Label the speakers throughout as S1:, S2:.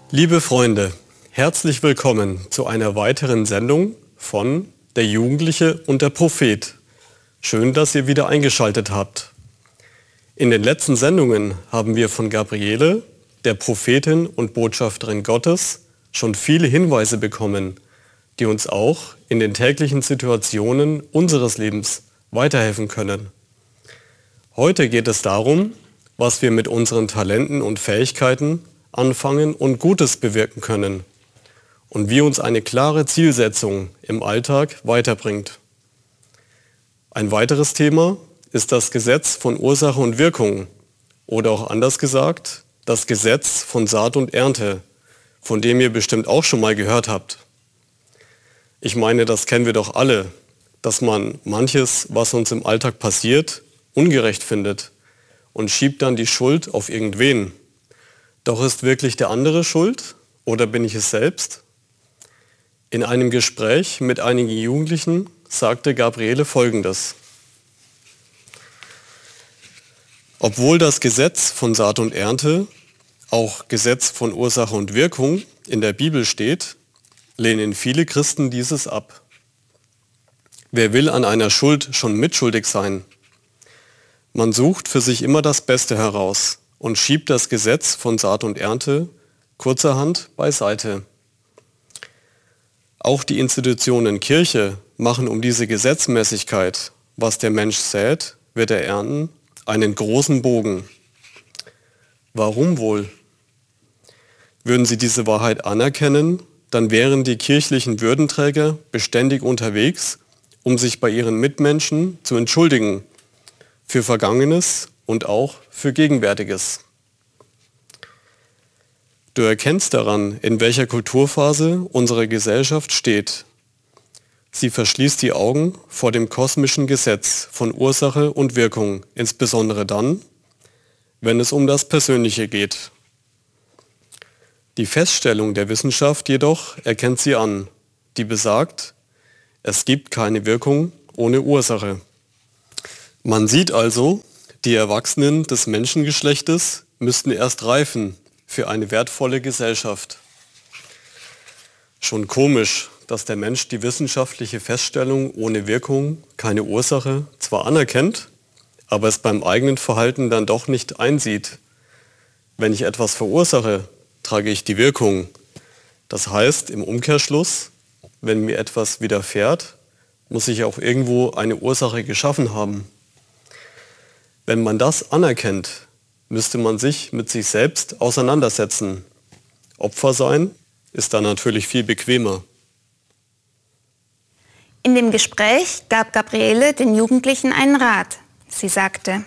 S1: Liebe Freunde, herzlich willkommen zu einer weiteren Sendung von Der Jugendliche und der Prophet. Schön, dass ihr wieder eingeschaltet habt. In den letzten Sendungen haben wir von Gabriele, der Prophetin und Botschafterin Gottes, schon viele Hinweise bekommen, die uns auch in den täglichen Situationen unseres Lebens weiterhelfen können. Heute geht es darum, was wir mit unseren Talenten und Fähigkeiten anfangen und Gutes bewirken können und wie uns eine klare Zielsetzung im Alltag weiterbringt. Ein weiteres Thema ist das Gesetz von Ursache und Wirkung oder auch anders gesagt, das Gesetz von Saat und Ernte, von dem ihr bestimmt auch schon mal gehört habt. Ich meine, das kennen wir doch alle, dass man manches, was uns im Alltag passiert, ungerecht findet und schiebt dann die Schuld auf irgendwen. Doch ist wirklich der andere schuld oder bin ich es selbst? In einem Gespräch mit einigen Jugendlichen sagte Gabriele Folgendes. Obwohl das Gesetz von Saat und Ernte, auch Gesetz von Ursache und Wirkung, in der Bibel steht, lehnen viele Christen dieses ab. Wer will an einer Schuld schon mitschuldig sein? Man sucht für sich immer das Beste heraus und schiebt das Gesetz von Saat und Ernte kurzerhand beiseite. Auch die Institutionen Kirche machen um diese Gesetzmäßigkeit, was der Mensch sät, wird er ernten, einen großen Bogen. Warum wohl? Würden sie diese Wahrheit anerkennen, dann wären die kirchlichen Würdenträger beständig unterwegs, um sich bei ihren Mitmenschen zu entschuldigen für Vergangenes und auch für Gegenwärtiges. Du erkennst daran, in welcher Kulturphase unsere Gesellschaft steht. Sie verschließt die Augen vor dem kosmischen Gesetz von Ursache und Wirkung, insbesondere dann, wenn es um das Persönliche geht. Die Feststellung der Wissenschaft jedoch erkennt sie an, die besagt, es gibt keine Wirkung ohne Ursache. Man sieht also, die Erwachsenen des Menschengeschlechtes müssten erst reifen für eine wertvolle Gesellschaft. Schon komisch, dass der Mensch die wissenschaftliche Feststellung ohne Wirkung, keine Ursache, zwar anerkennt, aber es beim eigenen Verhalten dann doch nicht einsieht. Wenn ich etwas verursache, trage ich die Wirkung. Das heißt, im Umkehrschluss, wenn mir etwas widerfährt, muss ich auch irgendwo eine Ursache geschaffen haben. Wenn man das anerkennt, müsste man sich mit sich selbst auseinandersetzen. Opfer sein ist dann natürlich viel bequemer.
S2: In dem Gespräch gab Gabriele den Jugendlichen einen Rat. Sie sagte,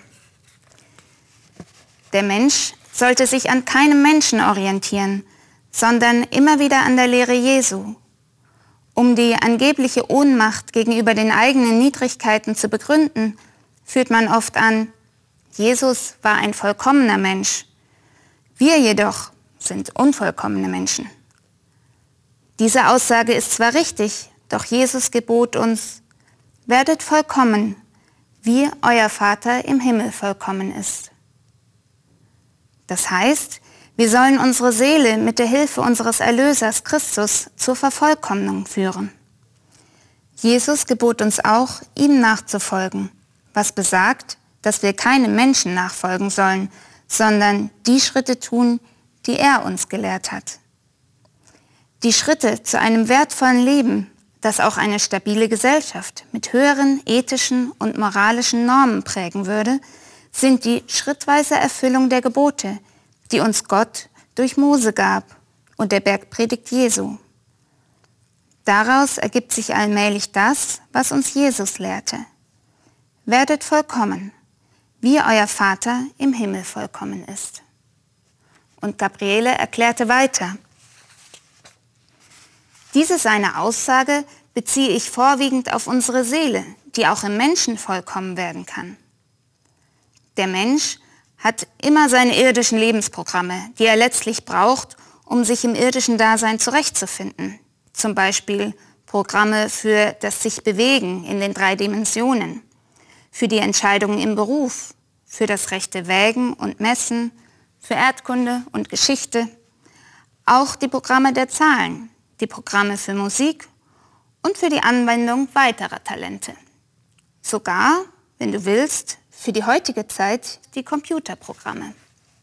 S2: der Mensch sollte sich an keinem Menschen orientieren, sondern immer wieder an der Lehre Jesu. Um die angebliche Ohnmacht gegenüber den eigenen Niedrigkeiten zu begründen, führt man oft an, Jesus war ein vollkommener Mensch. Wir jedoch sind unvollkommene Menschen. Diese Aussage ist zwar richtig, doch Jesus gebot uns, werdet vollkommen, wie euer Vater im Himmel vollkommen ist. Das heißt, wir sollen unsere Seele mit der Hilfe unseres Erlösers Christus zur Vervollkommnung führen. Jesus gebot uns auch, ihm nachzufolgen, was besagt, dass wir keinem Menschen nachfolgen sollen, sondern die Schritte tun, die er uns gelehrt hat. Die Schritte zu einem wertvollen Leben, das auch eine stabile Gesellschaft mit höheren ethischen und moralischen Normen prägen würde, sind die schrittweise Erfüllung der Gebote, die uns Gott durch Mose gab und der Bergpredigt Jesu. Daraus ergibt sich allmählich das, was uns Jesus lehrte. Werdet vollkommen, wie euer Vater im Himmel vollkommen ist. Und Gabriele erklärte weiter, diese seine Aussage beziehe ich vorwiegend auf unsere Seele, die auch im Menschen vollkommen werden kann. Der Mensch hat immer seine irdischen Lebensprogramme, die er letztlich braucht, um sich im irdischen Dasein zurechtzufinden. Zum Beispiel Programme für das Sich-Bewegen in den 3 Dimensionen, für die Entscheidungen im Beruf, für das rechte Wägen und Messen, für Erdkunde und Geschichte, auch die Programme der Zahlen, die Programme für Musik und für die Anwendung weiterer Talente. Sogar, wenn du willst, für die heutige Zeit die Computerprogramme.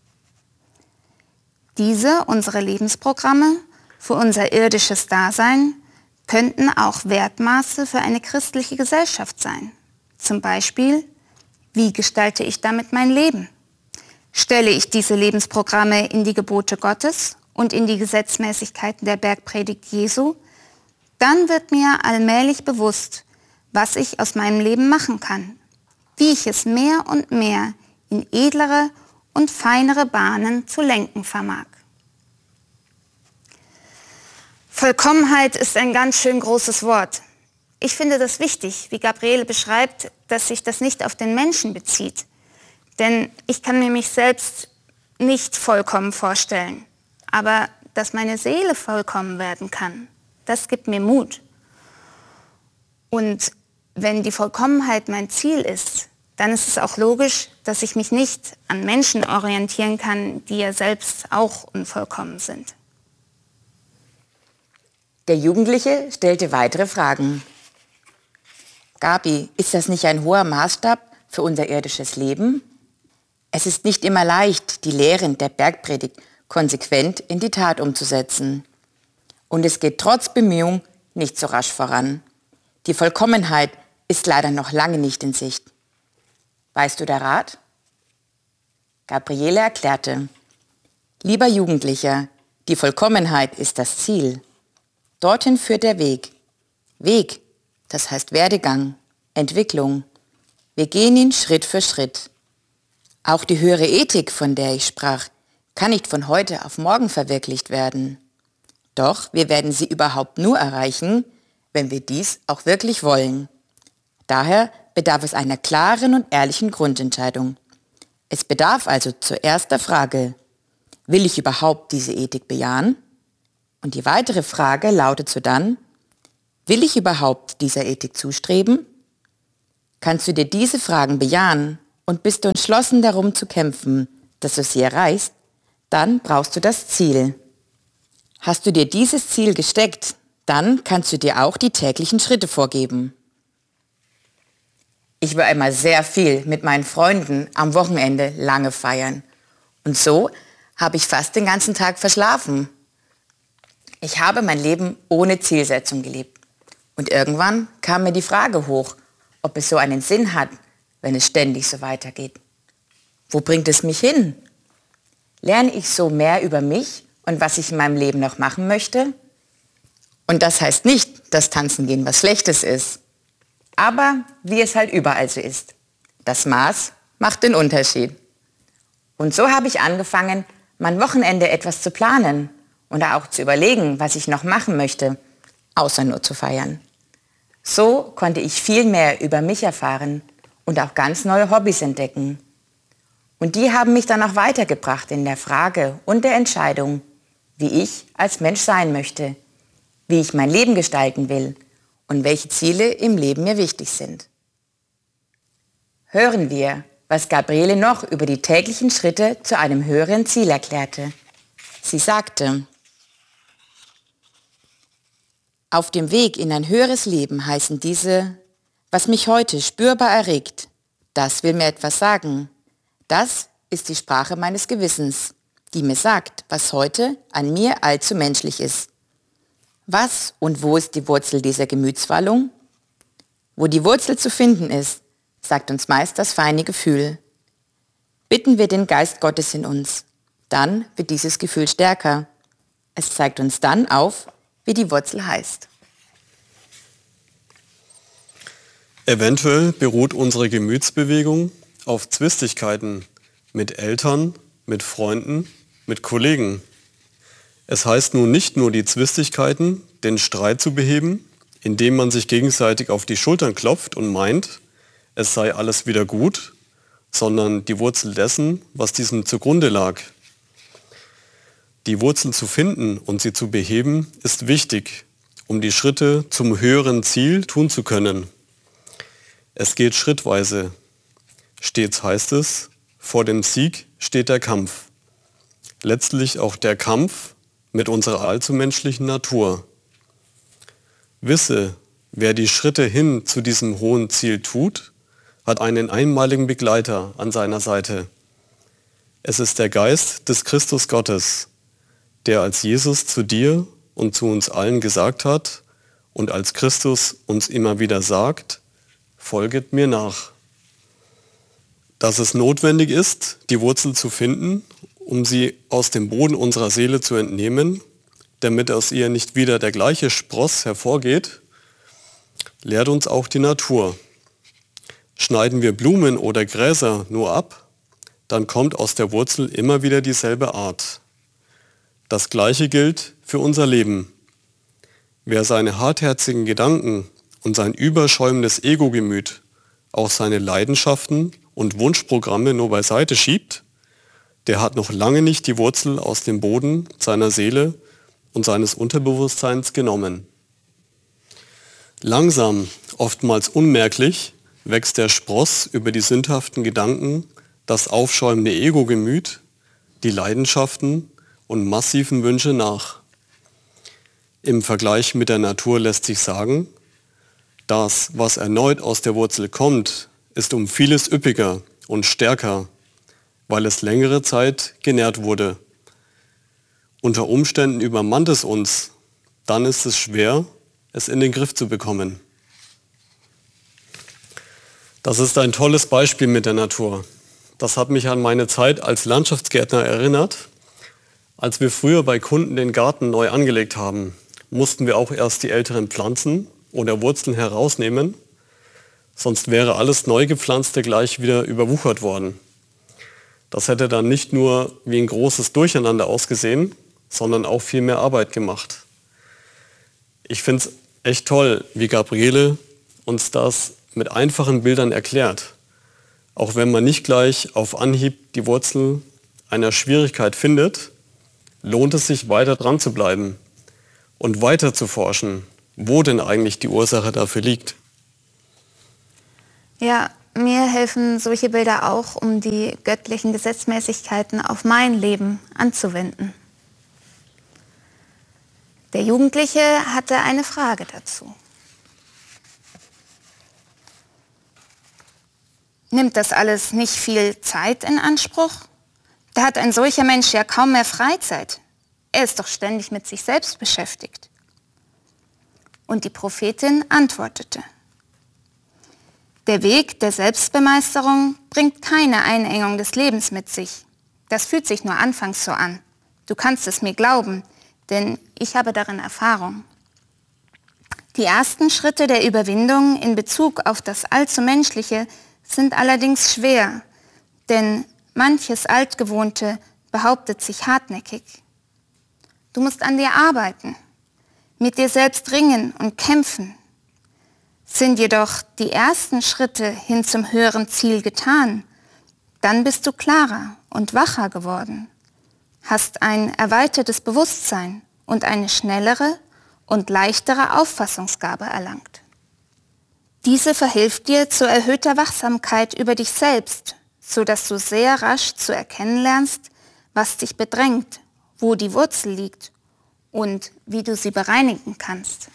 S2: Diese, unsere Lebensprogramme, für unser irdisches Dasein, könnten auch Wertmaße für eine christliche Gesellschaft sein. Zum Beispiel, wie gestalte ich damit mein Leben? Stelle ich diese Lebensprogramme in die Gebote Gottes und in die Gesetzmäßigkeiten der Bergpredigt Jesu, dann wird mir allmählich bewusst, was ich aus meinem Leben machen kann, wie ich es mehr und mehr in edlere und feinere Bahnen zu lenken vermag. Vollkommenheit ist ein ganz schön großes Wort. Ich finde das wichtig, wie Gabriele beschreibt, dass sich das nicht auf den Menschen bezieht. Denn ich kann mir mich selbst nicht vollkommen vorstellen. Aber dass meine Seele vollkommen werden kann, das gibt mir Mut. Und wenn die Vollkommenheit mein Ziel ist, dann ist es auch logisch, dass ich mich nicht an Menschen orientieren kann, die ja selbst auch unvollkommen sind.
S3: Der Jugendliche stellte weitere Fragen. Gabi, ist das nicht ein hoher Maßstab für unser irdisches Leben? Es ist nicht immer leicht, die Lehren der Bergpredigt konsequent in die Tat umzusetzen. Und es geht trotz Bemühung nicht so rasch voran. Die Vollkommenheit ist leider noch lange nicht in Sicht. Weißt du der Rat? Gabriele erklärte, lieber Jugendlicher, die Vollkommenheit ist das Ziel. Dorthin führt der Weg. Weg, das heißt Werdegang, Entwicklung. Wir gehen ihn Schritt für Schritt. Auch die höhere Ethik, von der ich sprach, kann nicht von heute auf morgen verwirklicht werden. Doch wir werden sie überhaupt nur erreichen, wenn wir dies auch wirklich wollen. Daher bedarf es einer klaren und ehrlichen Grundentscheidung. Es bedarf also zuerst der Frage, will ich überhaupt diese Ethik bejahen? Und die weitere Frage lautet sodann, will ich überhaupt dieser Ethik zustreben? Kannst du dir diese Fragen bejahen und bist du entschlossen darum zu kämpfen, dass du sie erreichst, dann brauchst du das Ziel. Hast du dir dieses Ziel gesteckt, dann kannst du dir auch die täglichen Schritte vorgeben. Ich will einmal sehr viel mit meinen Freunden am Wochenende lange feiern. Und so habe ich fast den ganzen Tag verschlafen. Ich habe mein Leben ohne Zielsetzung gelebt. Und irgendwann kam mir die Frage hoch, ob es so einen Sinn hat, wenn es ständig so weitergeht. Wo bringt es mich hin? Lerne ich so mehr über mich und was ich in meinem Leben noch machen möchte? Und das heißt nicht, dass Tanzen gehen was Schlechtes ist. Aber wie es halt überall so ist. Das Maß macht den Unterschied. Und so habe ich angefangen, mein Wochenende etwas zu planen und auch zu überlegen, was ich noch machen möchte, außer nur zu feiern. So konnte ich viel mehr über mich erfahren und auch ganz neue Hobbys entdecken. Und die haben mich dann auch weitergebracht in der Frage und der Entscheidung, wie ich als Mensch sein möchte, wie ich mein Leben gestalten will und welche Ziele im Leben mir wichtig sind. Hören wir, was Gabriele noch über die täglichen Schritte zu einem höheren Ziel erklärte. Sie sagte, auf dem Weg in ein höheres Leben heißen diese, was mich heute spürbar erregt, das will mir etwas sagen. Das ist die Sprache meines Gewissens, die mir sagt, was heute an mir allzu menschlich ist. Was und wo ist die Wurzel dieser Gemütswallung? Wo die Wurzel zu finden ist, sagt uns meist das feine Gefühl. Bitten wir den Geist Gottes in uns, dann wird dieses Gefühl stärker. Es zeigt uns dann auf, wie die Wurzel heißt.
S1: Eventuell beruht unsere Gemütsbewegung auf Zwistigkeiten mit Eltern, mit Freunden, mit Kollegen. Es heißt nun nicht nur die Zwistigkeiten, den Streit zu beheben, indem man sich gegenseitig auf die Schultern klopft und meint, es sei alles wieder gut, sondern die Wurzel dessen, was diesem zugrunde lag. Die Wurzel zu finden und sie zu beheben, ist wichtig, um die Schritte zum höheren Ziel tun zu können. Es geht schrittweise. Stets heißt es, vor dem Sieg steht der Kampf. Letztlich auch der Kampf mit unserer allzu menschlichen Natur. Wisse, wer die Schritte hin zu diesem hohen Ziel tut, hat einen einmaligen Begleiter an seiner Seite. Es ist der Geist des Christus Gottes, der als Jesus zu dir und zu uns allen gesagt hat und als Christus uns immer wieder sagt, folget mir nach. Dass es notwendig ist, die Wurzel zu finden, um sie aus dem Boden unserer Seele zu entnehmen, damit aus ihr nicht wieder der gleiche Spross hervorgeht, lehrt uns auch die Natur. Schneiden wir Blumen oder Gräser nur ab, dann kommt aus der Wurzel immer wieder dieselbe Art. Das Gleiche gilt für unser Leben. Wer seine hartherzigen Gedanken und sein überschäumendes Ego-Gemüt, auch seine Leidenschaften und Wunschprogramme nur beiseite schiebt, der hat noch lange nicht die Wurzel aus dem Boden seiner Seele und seines Unterbewusstseins genommen. Langsam, oftmals unmerklich, wächst der Spross über die sündhaften Gedanken, das aufschäumende Ego-Gemüt, die Leidenschaften und massiven Wünsche nach. Im Vergleich mit der Natur lässt sich sagen, das, was erneut aus der Wurzel kommt, ist um vieles üppiger und stärker, weil es längere Zeit genährt wurde. Unter Umständen übermannt es uns, dann ist es schwer, es in den Griff zu bekommen. Das ist ein tolles Beispiel mit der Natur. Das hat mich an meine Zeit als Landschaftsgärtner erinnert. Als wir früher bei Kunden den Garten neu angelegt haben, mussten wir auch erst die älteren Pflanzen oder Wurzeln herausnehmen, sonst wäre alles Neugepflanzte gleich wieder überwuchert worden. Das hätte dann nicht nur wie ein großes Durcheinander ausgesehen, sondern auch viel mehr Arbeit gemacht. Ich finde es echt toll, wie Gabriele uns das mit einfachen Bildern erklärt. Auch wenn man nicht gleich auf Anhieb die Wurzel einer Schwierigkeit findet, lohnt es sich weiter dran zu bleiben und weiter zu forschen, wo denn eigentlich die Ursache dafür liegt.
S2: Ja, mir helfen solche Bilder auch, um die göttlichen Gesetzmäßigkeiten auf mein Leben anzuwenden. Der Jugendliche hatte eine Frage dazu. Nimmt das alles nicht viel Zeit in Anspruch? Da hat ein solcher Mensch ja kaum mehr Freizeit. Er ist doch ständig mit sich selbst beschäftigt. Und die Prophetin antwortete: Der Weg der Selbstbemeisterung bringt keine Einengung des Lebens mit sich. Das fühlt sich nur anfangs so an. Du kannst es mir glauben, denn ich habe darin Erfahrung. Die ersten Schritte der Überwindung in Bezug auf das allzu Menschliche sind allerdings schwer, denn manches Altgewohnte behauptet sich hartnäckig. Du musst an dir arbeiten, mit dir selbst ringen und kämpfen. Sind jedoch die ersten Schritte hin zum höheren Ziel getan, dann bist du klarer und wacher geworden, hast ein erweitertes Bewusstsein und eine schnellere und leichtere Auffassungsgabe erlangt. Diese verhilft dir zu erhöhter Wachsamkeit über dich selbst, sodass du sehr rasch zu erkennen lernst, was dich bedrängt, wo die Wurzel liegt und wie du sie bereinigen kannst.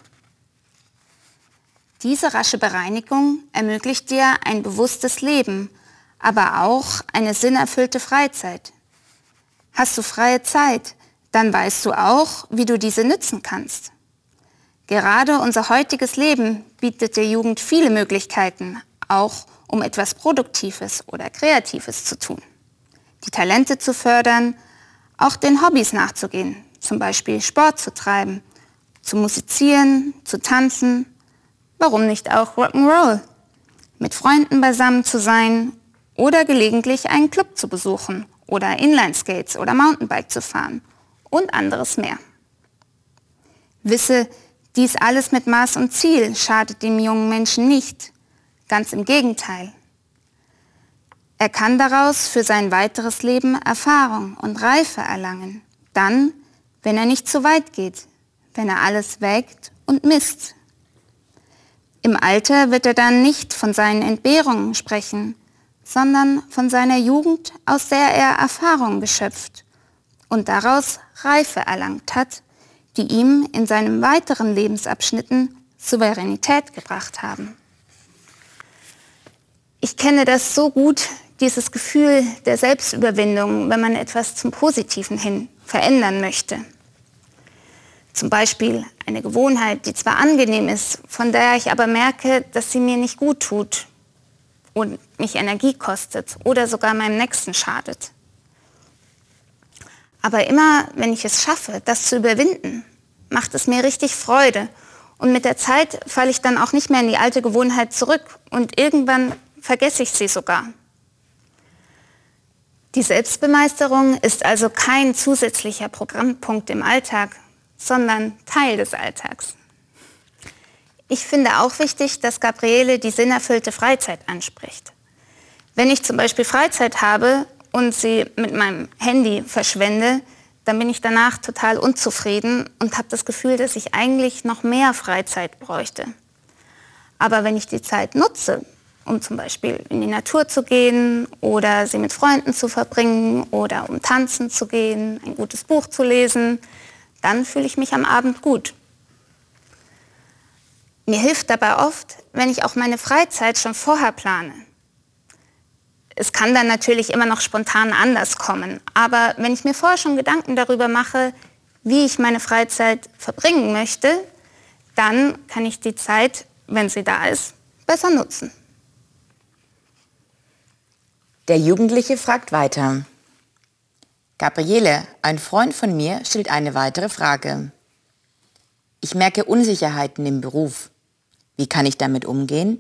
S2: Diese rasche Bereinigung ermöglicht dir ein bewusstes Leben, aber auch eine sinnerfüllte Freizeit. Hast du freie Zeit, dann weißt du auch, wie du diese nützen kannst. Gerade unser heutiges Leben bietet der Jugend viele Möglichkeiten, auch um etwas Produktives oder Kreatives zu tun. Die Talente zu fördern, auch den Hobbys nachzugehen, zum Beispiel Sport zu treiben, zu musizieren, zu tanzen, warum nicht auch Rock'n'Roll, mit Freunden beisammen zu sein oder gelegentlich einen Club zu besuchen oder Inlineskates oder Mountainbike zu fahren und anderes mehr. Wisse, dies alles mit Maß und Ziel schadet dem jungen Menschen nicht, ganz im Gegenteil. Er kann daraus für sein weiteres Leben Erfahrung und Reife erlangen, dann, wenn er nicht zu weit geht, wenn er alles wägt und misst. Im Alter wird er dann nicht von seinen Entbehrungen sprechen, sondern von seiner Jugend, aus der er Erfahrung geschöpft und daraus Reife erlangt hat, die ihm in seinen weiteren Lebensabschnitten Souveränität gebracht haben. Ich kenne das so gut, dieses Gefühl der Selbstüberwindung, wenn man etwas zum Positiven hin verändern möchte. Zum Beispiel eine Gewohnheit, die zwar angenehm ist, von der ich aber merke, dass sie mir nicht gut tut und mich Energie kostet oder sogar meinem Nächsten schadet. Aber immer, wenn ich es schaffe, das zu überwinden, macht es mir richtig Freude. Und mit der Zeit falle ich dann auch nicht mehr in die alte Gewohnheit zurück und irgendwann vergesse ich sie sogar. Die Selbstbemeisterung ist also kein zusätzlicher Programmpunkt im Alltag, sondern Teil des Alltags. Ich finde auch wichtig, dass Gabriele die sinnerfüllte Freizeit anspricht. Wenn ich zum Beispiel Freizeit habe und sie mit meinem Handy verschwende, dann bin ich danach total unzufrieden und habe das Gefühl, dass ich eigentlich noch mehr Freizeit bräuchte. Aber wenn ich die Zeit nutze, um zum Beispiel in die Natur zu gehen oder sie mit Freunden zu verbringen oder um tanzen zu gehen, ein gutes Buch zu lesen, dann fühle ich mich am Abend gut. Mir hilft dabei oft, wenn ich auch meine Freizeit schon vorher plane. Es kann dann natürlich immer noch spontan anders kommen, aber wenn ich mir vorher schon Gedanken darüber mache, wie ich meine Freizeit verbringen möchte, dann kann ich die Zeit, wenn sie da ist, besser nutzen.
S3: Der Jugendliche fragt weiter. Gabriele, ein Freund von mir, stellt eine weitere Frage. Ich merke Unsicherheiten im Beruf. Wie kann ich damit umgehen?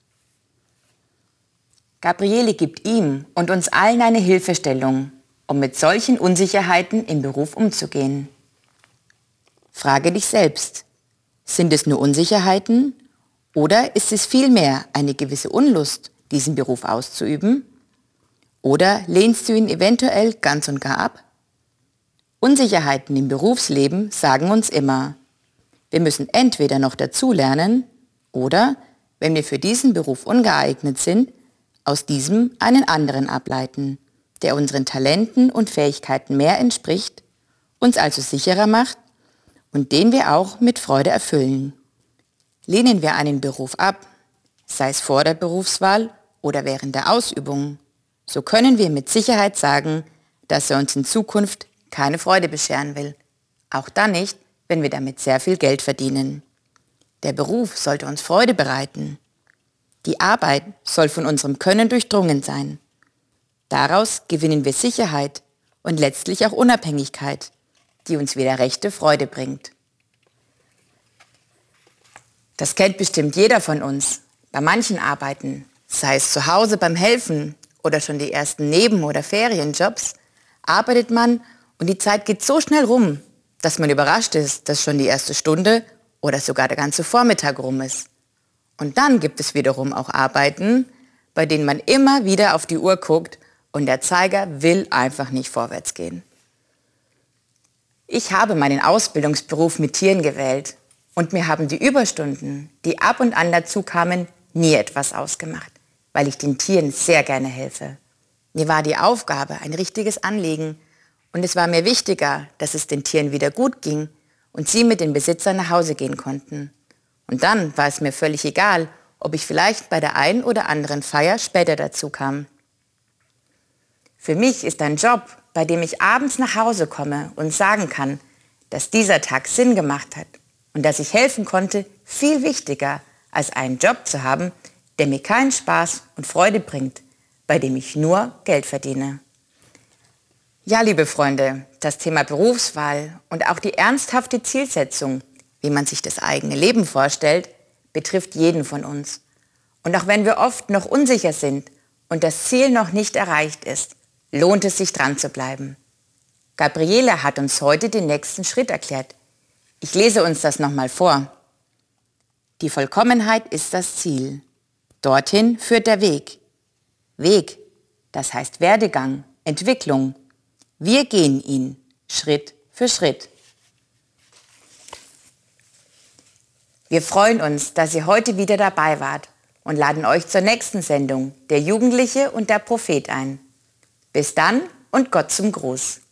S3: Gabriele gibt ihm und uns allen eine Hilfestellung, um mit solchen Unsicherheiten im Beruf umzugehen. Frage dich selbst, sind es nur Unsicherheiten oder ist es vielmehr eine gewisse Unlust, diesen Beruf auszuüben? Oder lehnst du ihn eventuell ganz und gar ab? Unsicherheiten im Berufsleben sagen uns immer, wir müssen entweder noch dazulernen oder, wenn wir für diesen Beruf ungeeignet sind, aus diesem einen anderen ableiten, der unseren Talenten und Fähigkeiten mehr entspricht, uns also sicherer macht und den wir auch mit Freude erfüllen. Lehnen wir einen Beruf ab, sei es vor der Berufswahl oder während der Ausübung, so können wir mit Sicherheit sagen, dass er uns in Zukunft keine Freude bescheren will. Auch dann nicht, wenn wir damit sehr viel Geld verdienen. Der Beruf sollte uns Freude bereiten. Die Arbeit soll von unserem Können durchdrungen sein. Daraus gewinnen wir Sicherheit und letztlich auch Unabhängigkeit, die uns wieder rechte Freude bringt. Das kennt bestimmt jeder von uns. Bei manchen Arbeiten, sei es zu Hause beim Helfen oder schon die ersten Neben- oder Ferienjobs, arbeitet man und die Zeit geht so schnell rum, dass man überrascht ist, dass schon die erste Stunde oder sogar der ganze Vormittag rum ist. Und dann gibt es wiederum auch Arbeiten, bei denen man immer wieder auf die Uhr guckt und der Zeiger will einfach nicht vorwärts gehen. Ich habe meinen Ausbildungsberuf mit Tieren gewählt und mir haben die Überstunden, die ab und an dazu kamen, nie etwas ausgemacht, weil ich den Tieren sehr gerne helfe. Mir war die Aufgabe ein richtiges Anliegen und es war mir wichtiger, dass es den Tieren wieder gut ging und sie mit den Besitzern nach Hause gehen konnten. Und dann war es mir völlig egal, ob ich vielleicht bei der einen oder anderen Feier später dazu kam. Für mich ist ein Job, bei dem ich abends nach Hause komme und sagen kann, dass dieser Tag Sinn gemacht hat und dass ich helfen konnte, viel wichtiger, als einen Job zu haben, der mir keinen Spaß und Freude bringt, bei dem ich nur Geld verdiene. Ja, liebe Freunde, das Thema Berufswahl und auch die ernsthafte Zielsetzung, wie man sich das eigene Leben vorstellt, betrifft jeden von uns. Und auch wenn wir oft noch unsicher sind und das Ziel noch nicht erreicht ist, lohnt es sich dran zu bleiben. Gabriele hat uns heute den nächsten Schritt erklärt. Ich lese uns das nochmal vor. Die Vollkommenheit ist das Ziel. Dorthin führt der Weg. Weg, das heißt Werdegang, Entwicklung. Wir gehen ihn Schritt für Schritt. Wir freuen uns, dass ihr heute wieder dabei wart und laden euch zur nächsten Sendung, der Jugendliche und der Prophet, ein. Bis dann und Gott zum Gruß.